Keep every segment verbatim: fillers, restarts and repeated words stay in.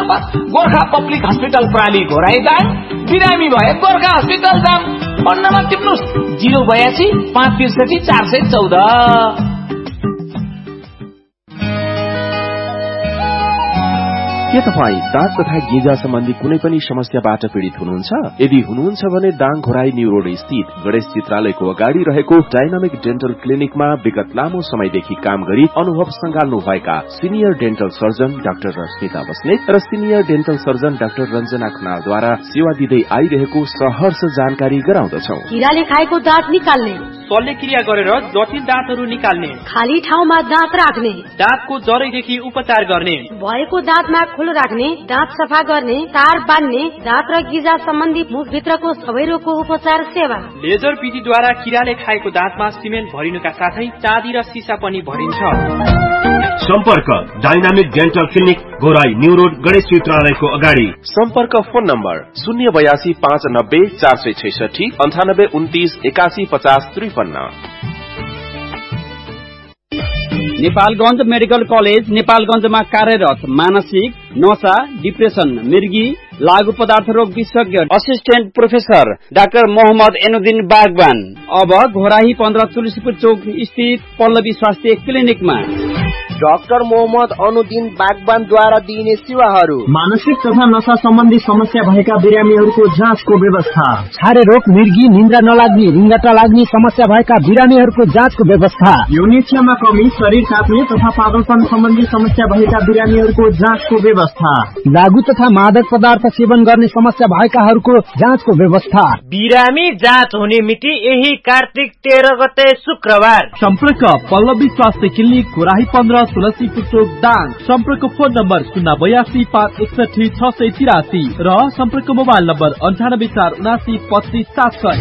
Number Gorkha public hospital प्राली घोराइदाङ, बिरामी भए Gorkha hospital जाम। Phone number टिप्नुहोस् zero बयासी पाँच त्रिसठी चार सय चौध। के तपाईँ दाँत तथा गिजा सम्बन्धी कुनै पनि समस्याबाट पीड़ित हुनुहुन्छ? यदि हुनुहुन्छ भने दाङ घोराई न्यू रोड स्थित गणेश चित्रालयको अगाडि रहेको डाइनामिक डेन्टल क्लिनिकमा विगत लामो समयदेखि काम गरी अनुभव संगाल्नु भएका senior dental surgeon doctor Rashmita Basnet र senior dental surgeon doctor Ranjana खनालद्वारा सेवा दिँदै आइरहेको सहर्ष जानकारी गराउँदछौ। कीराले खाएको दाँत निकाल्ने, शल्यक्रिया गरेर जटिल दाँतहरू निकाल्ने, खाली ठाउँमा दाँत राख्ने, दाँतको जरैदेखि उपचार गर्ने, भएको दाँतमा खोल राख्ने, दाँत सफा गर्ने, तार बान्ने, दाँत र गिजा सम्बन्धी मुखभित्रको सबै रोगको उपचार सेवा। लेजर विधिद्वारा किराले खाएको दाँतमा सिमेन्ट भरिनुका साथै चाँदी र सिसा पनि भरिन्छ। सम्पर्क dynamic dental clinic Ghorahi new road Ganesh चित्रालयको अगाडि। सम्पर्क फोन नम्बर शून्य बयासी पाँच नब्बे चार सय छैसठी अन्ठानब्बे उन्तिस एकासी पचास त्रिपन्न। नेपालगञ्ज मेडिकल कलेज नेपालगञ्जमा कार्यरत मानसिक, नशा, डिप्रेसन, मिर्गी, लागू पदार्थ रोग विशेषज्ञ असिस्टेन्ट प्रोफेसर डाक्टर मोहम्मद एनुद्दिन बागवान अब घोराही पन्ध्र तुलसीपुर चौक स्थित पल्लवी स्वास्थ्य क्लिनिकमा। डाक्टर मोहम्मद अनुद्दिन बागवानद्वारा दिइने सेवाहरू: मानसिक तथा नशा सम्बन्धी समस्या भएका बिरामीहरूको जाँचको व्यवस्था, छारे रोग, मिर्गी, निन्द्रा नलाग्ने, रिङ्गटा लाग्ने समस्या भएका बिरामीहरूको जाँचको व्यवस्था, यौनिच्छामा कमी, शरीर काट्ने तथा पागलपन सम्बन्धी समस्या भएका बिरामीहरूको जाँचको व्यवस्था, लागू तथा मादक पदार्थ सेवन गर्ने समस्या भएकाहरूको जाँचको व्यवस्था। बिरामी जाँच हुने मिति यही कार्तिक तेह्र गते शुक्रबार। सम्पर्क पल्लवी स्वास्थ्य क्लिनिक घोराही पन्ध्र तुलसीपुर चोक दाङ। सम्पर्क फोन नम्बर शून्य बयासी पाँच एकसठी छ सय तिरासी र सम्पर्क मोबाइल नम्बर अन्ठानब्बे चार उनासी पच्चिस सात सय।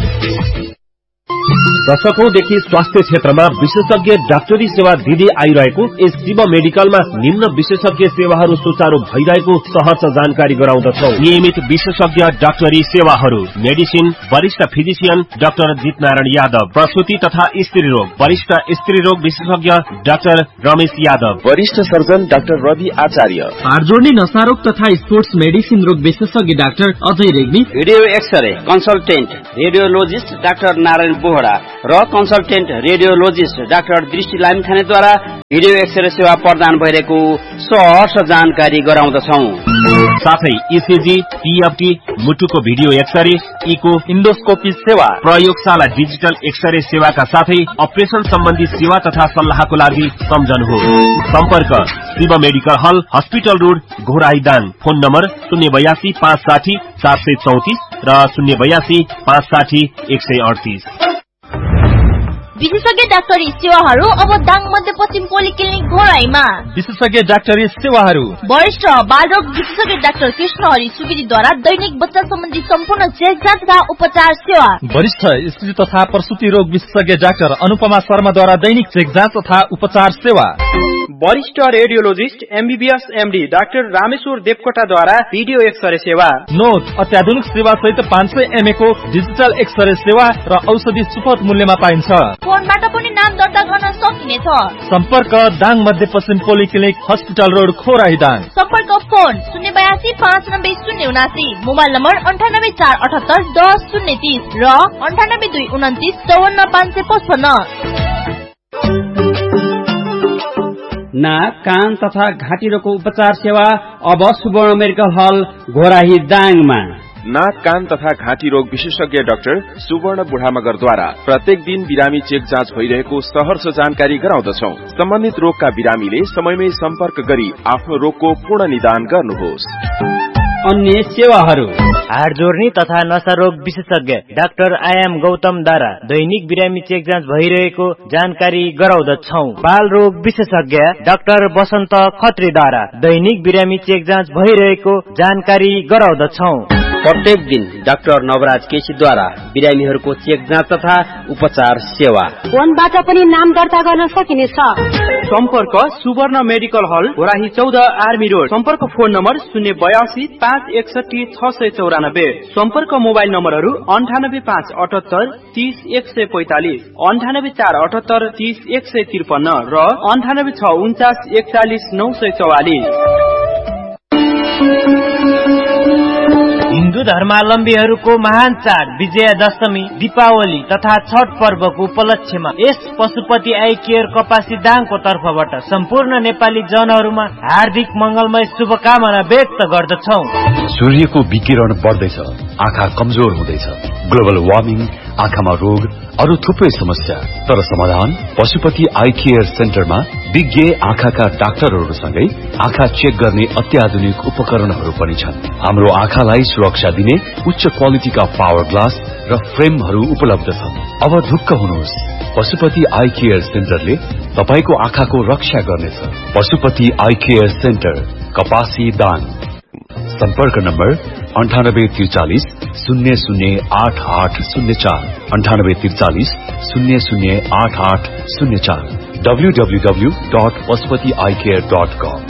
दशकौंदेखि स्वास्थ्य क्षेत्रमा विशेषज्ञ डाक्टरी सेवा दिँदै आइरहेको यस शिव मेडिकलमा निम्न विशेषज्ञ सेवाहरू सुचारू भइरहेको सहर्ष जानकारी गराउँदछौ। नियमित विशेषज्ञ डाक्टरी सेवाहरू: मेडिसिन, वरिष्ठ फिजिशियन डाक्टर जितनारायण यादव, प्रसुति तथा स्त्री रोग वरिष्ठ स्त्री रोग विशेषज्ञ डाक्टर रमेश यादव, वरिष्ठ सर्जन डाक्टर रवि आचार्य, हाडजोड्ने नशा रोग तथा स्पोर्ट्स मेडिसिन रोग विशेषज्ञ doctor Ajay Regmi, video x-ray consultant radiologist doctor Narayan Bohra र कन्सल्टेन्ट रेडियोलोजिस्ट डाक्टर दृष्टि लामिछानेद्वारा भिडियो एक्सरे सेवा प्रदान भइरहेको सहर्ष जानकारी गराउँदछौ। साथै इसिजी, टीएफटी, मुटुको भिडियो एक्सरे, इको, इन्डोस्कोपी सेवा, प्रयोगशाला डिजिटल एक्सरे सेवाका साथै अपरेसन सम्बन्धी सेवा तथा सल्लाहको लागि सम्झनुहोस्। सम्पर्क शिव मेडिकल हल, hospital road, Ghorahi Dang. Phone number शून्य बयासी पाँच साठी चार सय चौतिस र शून्य बयासी पाँच साठी एक सय अडतिस। विशेषज्ञ डाक्टरी सेवाहरू अब दाङ मध्यपश्चिम पोलिक्लिनिक घोराईमा। विशेषज्ञ डाक्टरी सेवाहरू: वरिष्ठ बालरोग विशेषज्ञ डाक्टर कृष्ण हरि सुगिरीद्वारा दैनिक बच्चा सम्बन्धी सम्पूर्ण चेक जाँच तथा उपचार सेवा। वरिष्ठ स्त्री तथा प्रसुति रोग विशेषज्ञ डाक्टर अनुपमा शर्माद्वारा दैनिक चेक जाँच तथा उपचार सेवा। वरिष्ठ radiologist MBBS MD doctor Rameshwar देवकोटाद्वारा video x-ray सेवा। नोट अत्याधुनिक सेवा सहित पाँच सय एमए को डिजिटल एक्सरे सेवा र औषधि सुपथ मूल्यमा पाइन्छ। फोनबाट पनि नाम दर्ता गर्न सकिनेछ। सम्पर्क दाङ मध्यपश्चिम पोलिक्लिनिक हस्पिटल रोड खोराही दाङ। सम्पर्क फोन शून्य बयासी पाँच नब्बे शून्य उनासी, मोबाइल नम्बर अन्ठानब्बे चार अठहत्तर दस शून्य तीस र अन्ठानब्बे दुई उन्तिस चौवन्न पाँच सय पचपन्न। नाक, कान तथा घाँटी रोगको उपचार सेवा अब सुवर्ण मेडिकल हल घोराही दाङमा। नाक, कान तथा घाँटी रोग विशेषज्ञ डाक्टर सुवर्ण बुढामगरद्वारा प्रत्येक दिन बिरामी चेक जाँच भइरहेको सहर्ष जानकारी गराउँदछौ। सम्बन्धित रोगका बिरामीले समयमै सम्पर्क गरी आफ्नो रोगको पूर्ण निदान गर्नुहोस्। अन्य सेवाहरू: हाडजोड्ने तथा नशा रोग विशेषज्ञ डाक्टर आयाम गौतमद्वारा दैनिक बिरामी चेक जाँच भइरहेको जानकारी गराउँदछौ। बाल रोग विशेषज्ञ डाक्टर बसन्त खत्रीद्वारा दैनिक बिरामी चेक जाँच भइरहेको जानकारी गराउँदछौ। प्रत्येक दिन डाक्टर नवराज केसीद्वारा बिरामीहरूको चेक जाँच तथा उपचार सेवा। फोनबाट पनि नाम दर्ता गर्न सकिनेछ। सम्पर्क सुवर्ण मेडिकल हल घोराही चौध आर्मी रोड। सम्पर्क फोन नम्बर शून्य बयासी पाँच एकसठी छ सय चौरानब्बे। सम्पर्क मोबाइल नम्बरहरू अन्ठानब्बे पाँच अठहत्तर तीस एक सय पैंतालिस, अन्ठानब्बे चार अठहत्तर तीस एक सय त्रिपन्न र अन्ठानब्बे छ उन्चास एकचालिस नौ सय चौवालिस। हिन्दू धर्मावलम्बीहरूको महान चाड विजयादशमी, दीपावली तथा छठ पर्वको उपलक्ष्यमा यस पशुपति आई केयर कपासी दाङको तर्फबाट सम्पूर्ण नेपाली जनहरूमा हार्दिक मंगलमय शुभकामना व्यक्त गर्दछौ। सूर्यको विकिरण बढ्दैछ, आँखा कमजोर हुँदैछ, ग्लोबल वार्मिङ, आँखामा रोग, अरू थुप्रै समस्या। तर समाधान पशुपति आई केयर सेन्टरमा विज्ञ आँखाका डाक्टरहरूसँगै आँखा चेक गर्ने अत्याधुनिक उपकरणहरू पनि छन्। हाम्रो आँखालाई सुरक्षा दिने उच्च क्वालिटीका पावर ग्लास र फ्रेमहरू उपलब्ध छन्। अब ढुक्क हुनुहोस्, पशुपति आई केयर सेन्टरले तपाईको आँखाको रक्षा गर्नेछ। पशुपति आई केयर सेन्टर, कपासी दाङ। सम्पर्क नम्बर अन्ठानब्बे त्रिचालिस शून्य शून्य आठ आठ शून्य चार अन्ठानब्बे त्रिचालिस शून्य शून्य आठ आठ शून्य चार W W W dot Pashupati I care dot कम।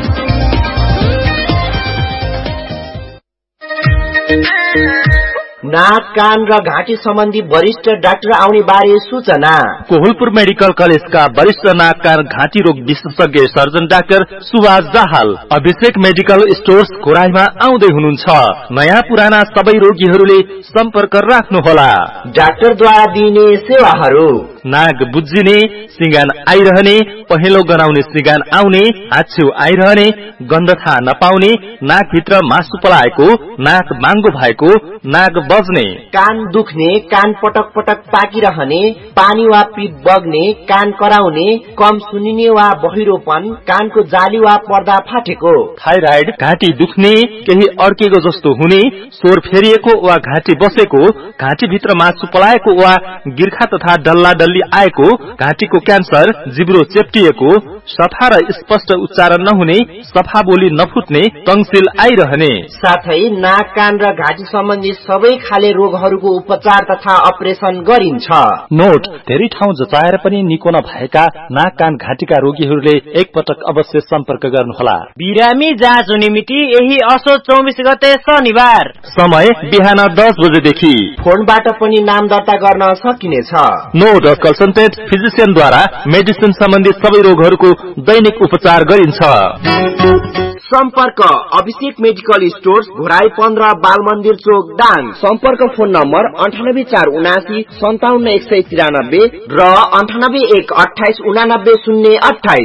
नाक, कान र घाँटी सम्बन्धी वरिष्ठ डाक्टर आउने बारे सूचना। कोहलपुर मेडिकल कलेजका वरिष्ठ नाक, कान, घाँटी रोग विशेषज्ञ सर्जन डाक्टर सुभाष दाहाल अभिषेक मेडिकल स्टोर्स घोराईमा आउँदै हुनुहुन्छ। नयाँ पुराना सबै रोगीहरूले सम्पर्क राख्नुहोला। डाक्टरद्वारा दिइने सेवाहरू: नाक बुझिने, सिंगान आइरहने, पहेँलो गनाउने सिंगान आउने, हाच्छिउ आइरहने, गन्ध थाहा नपाउने, नाकभित्र मासु पलाएको, नाक बाङ्गो भएको, नाक बज्ने, कान दुख्ने, कान पटक पटक पाकिरहने, पानी वा पिप बग्ने, कान कराउने, कम सुनिने वा बहिरोपन, कानको जाली वा पर्दा फाटेको, थाइराइड, घाँटी दुख्ने, केही अड्केको जस्तो हुने, स्वर फेरिएको वा घाँटी बसेको, घाँटीभित्र मासु पलाएको वा गिर्खा तथा डल्ला डल्ली आएको, घाँटीको क्यान्सर, जिब्रो चेप्टिएको, सफा र स्पष्ट उच्चारण नहुने, सफा बोली नफुट्ने, टङ्सिल आइरहने, साथै नाक, कान र घाँटी सम्बन्धी सबै खाले रोगहरूको उपचार तथा अपरेसन गरिन्छ। नोट: धेरै ठाउँ जचाएर पनि निको नभएका नाक, कान, घाँटीका रोगीहरूले एकपटक अवश्य सम्पर्क गर्नुहोला। बिरामी जाँच हुने मिति यही असोज चौबिस गते शनिबार, समय बिहान दस बजेदेखि। फोनबाट पनि नाम दर्ता गर्न सकिनेछ। नोट: कन्सल्टेन्ट फिजिशियनद्वारा मेडिसिन सम्बन्धी सबै रोगहरूको दैनिक उपचार गरिन्छ। सम्पर्क अभिषेक मेडिकल स्टोर्स घोराई पन्ध्र बाल मन्दिर चोक दाङ। सम्पर्क फोन नम्बर अन्ठानब्बे चार उनासी सन्ताउन्न एक सय तिरानब्बे र अन्ठानब्बे एक अठाइस उनानब्बे शून्य अठाइस।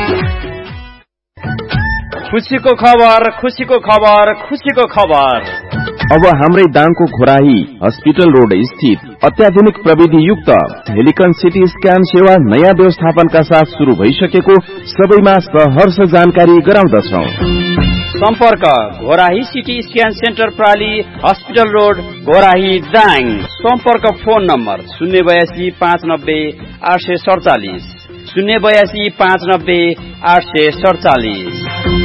खुसीको खबर, खुसीको खबर, खुसीको खबर। अब हाम्रै दाङको घोराही हस्पिटल रोड स्थित अत्याधुनिक प्रविधि युक्त हेलिकन सिटी स्क्यान सेवा नयाँ व्यवस्थापनका साथ शुरू भइसकेको सबैमा सहर्ष जानकारी गराउँदछौ। सम्पर्क Ghorahi CT scan centre प्राली hospital road Ghorahi Dang. सम्पर्क फोन नम्बर शून्य बयासी पाँच नब्बे आठ सय सडचालिस शून्य बयासी पाँच नब्बे आठ सय सडचालिस।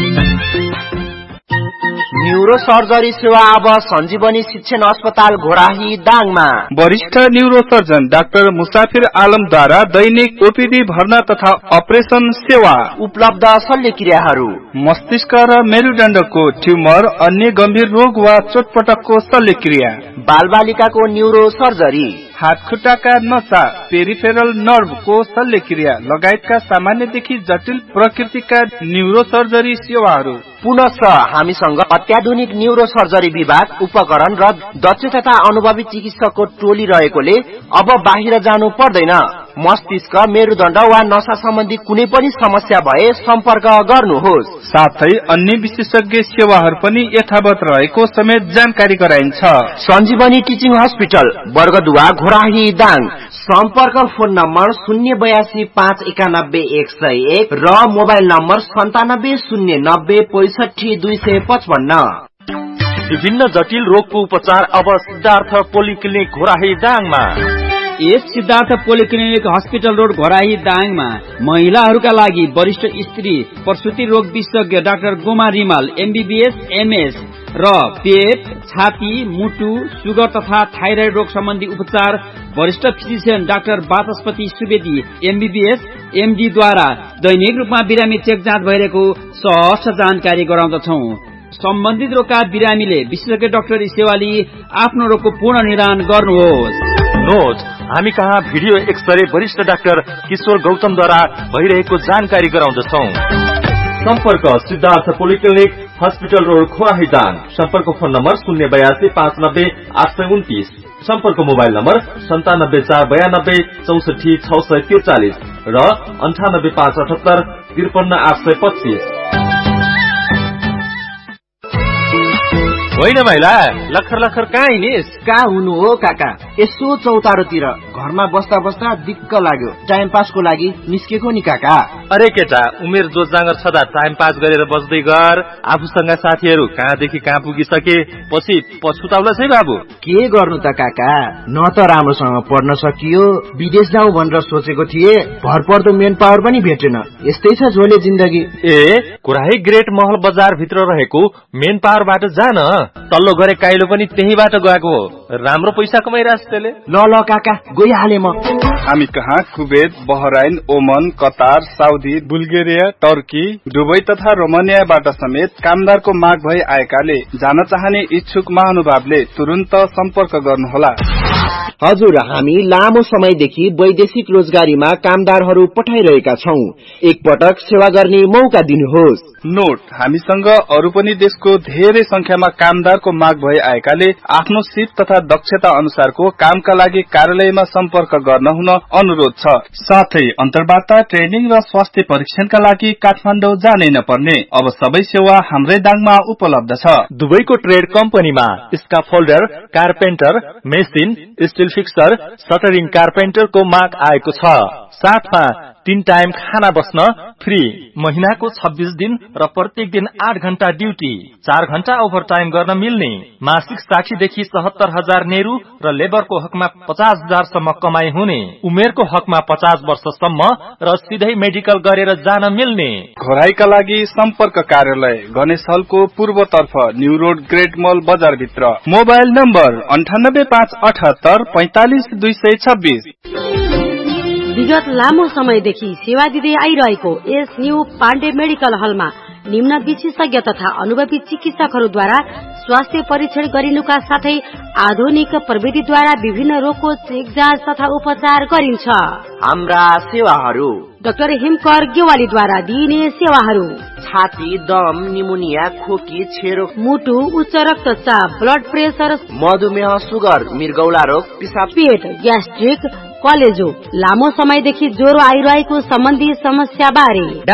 न्यूरो सर्जरी सेवा अब सञ्जीवनी शिक्षण अस्पताल घोराही दाङमा। वरिष्ठ न्यूरो सर्जन डाक्टर मुसाफिर आलमद्वारा दैनिक ओपीडी भर्ना तथा अपरेसन सेवा उपलब्ध। शल्यक्रियाहरू: मस्तिष्क र मेरुदण्डको ट्युमर, अन्य गम्भीर रोग वा चोटपटकको शल्यक्रिया, बालबालिकाको न्यूरो सर्जरी, हात खुट्टाका नसा, पेरिफेरल नर्भको शल्यक्रिया लगायतका सामान्यदेखि जटिल प्रकृतिका न्यूरो सर्जरी सेवाहरू। पुनः हामीसँग अत्याधुनिक न्यूरो सर्जरी विभाग, उपकरण र दक्ष तथा अनुभवी चिकित्सकको टोली रहेकोले अब बाहिर जानु पर्दैन। मस्तिष्क, मेरुदण्ड वा नसा सम्बन्धी कुनै पनि समस्या भए सम्पर्क गर्नुहोस्। साथै अन्य विशेषज्ञ सेवाहरू पनि यथावत रहेको समेत जानकारी गराइन्छ। सञ्जीवनी टिचिङ हस्पिटल बर्गदुवा घोराही दाङ। सम्पर्क फोन नम्बर शून्य बयासी पाँच एकानब्बे एक सय एक र मोबाइल नम्बर सन्तानब्बे शून्य नब्बे पैसठी दुई सय पचपन्न। विभिन्न जटिल रोगको उपचार अब सिद्धार्थ पोलिक्लिनिक घोराही दाङमा। यस Siddhartha polyclinic hospital road Ghorahi दाङमा महिलाहरूका लागि वरिष्ठ स्त्री प्रसुति रोग विशेषज्ञ doctor Goma Rimal MBBS MS र पेट, छाती, मुटु, सुगर तथा थाइराइड रोग सम्बन्धी उपचार वरिष्ठ फिजिशियन डाक्टर वाचस्पति सुवेदी एमबीबीएस एमडी द्वारा दैनिक रूपमा बिरामी चेक जाँच भइरहेको सहर्ष जानकारी गराउँदछौ। सम्बन्धित रोगका बिरामीले विशेषज्ञ डाक्टरी सेवा लिई आफ्नो रोगको पूर्ण निदान गर्नुहोस्। नोट: हामी कहाँ भिडियो एक्सरे वरिष्ठ डाक्टर किशोर गौतमद्वारा भइरहेको जानकारी गराउँदछौ। सम्पर्क सिद्धार्थ पोलिक्लिनिक हस्पिटल रोड खोवाहीदाङ। सम्पर्क फोन नम्बर शून्य बयासी पाँच नब्बे आठ सय उन्तिस। सम्पर्क मोबाइल नम्बर सन्तानब्बे चार बयानब्बे चौसठी छ सय त्रिचालिस र अन्ठानब्बे पाँच अठहत्तर त्रिपन्न आठ सय पच्चीस। होइन माइला लखर लखर कहाँ हिँडिस? कहाँ हुनु हो काका, यसो चौतारोतिर घरमा बस्दा बस्दा दिक्क लाग्यो, टाइम पासको लागि निस्केको नि काका। अरे केटा, उमेर जोत जाँगर छदा टाइम पास गरेर बस्दै गर। आफूसँग साथीहरू कहाँदेखि कहाँ पुगिसके, पछि पछुताउला है बाबु। के गर्नु त काका, न त राम्रोसँग पढ्न सकियो, विदेश जाउँ भनेर सोचेको थिए, भरपर्दो मेन पावर पनि भेटेन। यस्तै छ झोले जिन्दगी। ए कुराही ग्रेट महल बजार भित्र रहेको मेन पावरबाट जान, तल्लो गरे काइलो पनि त्यहीबाट गएको हो। राम्रो पैसा कमाइरहेछ त्यसले। ल ल काका गइहाले म। हामी कहाँ कुवेत, बहराइन, ओमन, Qatar, Saudi, Bulgaria, Turkey, Dubai तथा रोमानियाबाट समेत कामदारको माग भई आएकाले जान चाहने इच्छुक महानुभावले तुरन्त सम्पर्क गर्नुहोला। हजुर, हामी लामो समयदेखि वैदेशिक रोजगारीमा कामदारहरू पठाइरहेका छौं। एकपटक सेवा गर्ने मौका दिनुहोस्। नोट, हामीसँग अरू पनि देशको धेरै संख्यामा कामदारको माग भई आएकाले आफ्नो सिप तथा दक्षता अनुसारको कामका लागि कार्यालयमा सम्पर्क गर्न हुन अनुरोध छ। साथै अन्तर्वार्ता, ट्रेनिङ र स्वास्थ्य परीक्षणका लागि काठमाडौँ जानै नपर्ने अब सबै सेवा हाम्रै दाङमा उपलब्ध छ। दुबईको ट्रेड कम्पनीमा स्काफोल्डर, कारपेन्टर, मेसिन, स्टिल फिक्सर, सटरिङ कारपेन्टरको माग आएको छ। साथमा तीन टाइम खाना बस्न फ्री, महीनाको छब्बीस दिन र प्रत्येक दिन आठ घण्टा ड्यूटी, चार घण्टा ओभर टाइम गर्न मिल्ने, मासिक साठी देखि सत्तर हजार नेहरू र लेबरको हकमा पचास हजार सम्म कमाई हुने, उमेरको हकमा पचास वर्षसम्म र सिधै मेडिकल गरेर जान मिल्ने। घोराईका लागि सम्पर्क कार्यालय गणेश हलको पूर्वतर्फ न्यू रोड ग्रेट मल बजार भित्र। मोबाइल नम्बर अन्ठानब्बे पाँच अठहत्तर पैंतालिस दुई सय छब्बीस। विगत लामो समयदेखि सेवा दिँदै आइरहेको एस न्यू पाण्डे मेडिकल हलमा निम्न विशेषज्ञ तथा अनुभवी चिकित्सकहरूद्वारा स्वास्थ्य परीक्षण गरिनुका साथै आधुनिक प्रविधिद्वारा विभिन्न रोगको चेक जाँच तथा उपचार गरिन्छ। हाम्रा सेवाहरू: डाक्टर हिमकर गेवालीद्वारा दिइने सेवाहरू: छाती, दम, निमोनिया, खोकी, छेरो, मुटु, उच्च रक्तचाप, ब्लड प्रेसर, मधुमेह, सुगर, मृगौला रोग, पिसाब, पेट, ग्यास्ट्रिक, कलेजो, लामो समयदेखि ज्वरो आइरहेको सम्बन्धी समस्या बारे